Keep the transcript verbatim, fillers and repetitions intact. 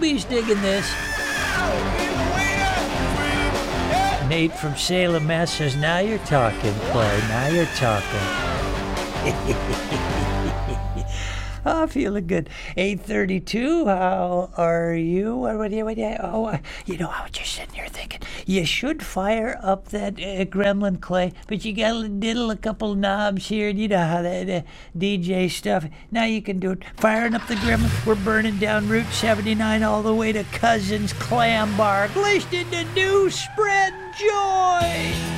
Toby's digging this. Nate from Salem, Mass says, now you're talking, Clay. Now you're talking. Oh, feeling good. eight thirty-two, how are you? What, what, what, oh, uh, you know, I was just sitting here thinking, you should fire up that uh, gremlin, Clay, but you got to diddle a couple knobs here, and you know how that uh, D J stuff. Now you can do it. Firing up the gremlin. We're burning down Route seventy-nine all the way to Cousins Clam Bar. Listening to New Spread Joy.